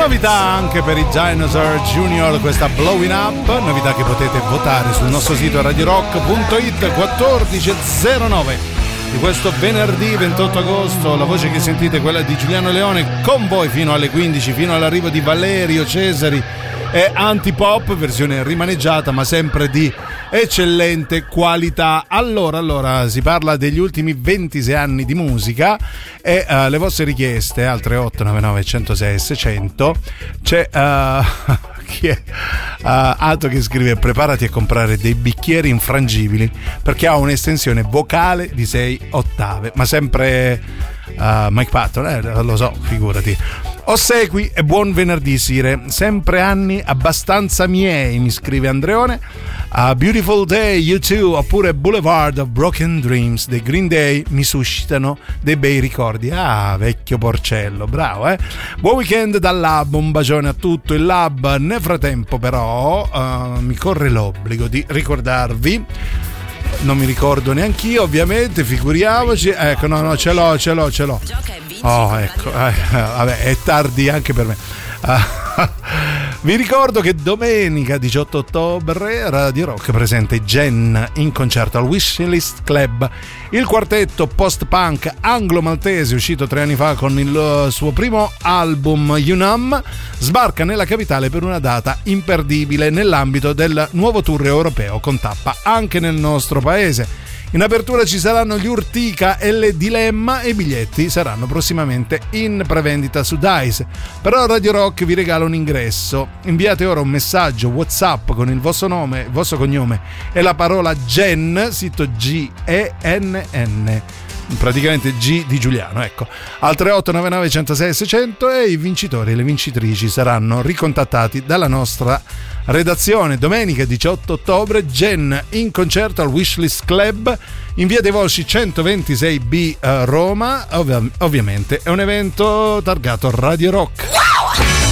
Novità anche per i Dinosaur Junior, questa Blowing Up, novità che potete votare sul nostro sito radiorock.it. 14.09 di questo venerdì 28 agosto. La voce che sentite è quella di Giuliano Leone, con voi fino alle 15, fino all'arrivo di Valerio Cesari e Antipop, versione rimaneggiata ma sempre di eccellente qualità. Allora si parla degli ultimi 26 anni di musica e le vostre richieste al 3899 106 600. C'è chi è? Ato che scrive: preparati a comprare dei bicchieri infrangibili perché ha un'estensione vocale di 6 ottave, ma sempre Mike Patton, lo so, figurati. Ossequi e buon venerdì Sire, sempre anni abbastanza miei, mi scrive Andreone. Beautiful Day, You Too, oppure Boulevard of Broken Dreams dei Green Day mi suscitano dei bei ricordi. Vecchio porcello, bravo, Buon weekend dal Lab, un bacione a tutto il Lab. Nel frattempo però mi corre l'obbligo di ricordarvi, non mi ricordo neanch'io ovviamente, figuriamoci, ecco, no, ce l'ho. Oh, ecco, vabbè, è tardi anche per me. Vi ricordo che domenica 18 ottobre Radio Rock presenta i Gen in concerto al Wishlist Club. Il quartetto post-punk anglo-maltese, uscito 3 anni fa con il suo primo album Unum, sbarca nella capitale per una data imperdibile nell'ambito del nuovo tour europeo con tappa anche nel nostro paese. In apertura ci saranno gli Urtica e le Dilemma e i biglietti saranno prossimamente in prevendita su Dice. Però Radio Rock vi regala un ingresso. Inviate ora un messaggio WhatsApp con il vostro nome, il vostro cognome e la parola Gen, scritto Genn, praticamente G di Giuliano, ecco, al 3899 106 600, e i vincitori e le vincitrici saranno ricontattati dalla nostra redazione. Domenica 18 ottobre Gen in concerto al Wishlist Club in via dei Volsci 126B Roma. Ovviamente è un evento targato Radio Rock. Wow!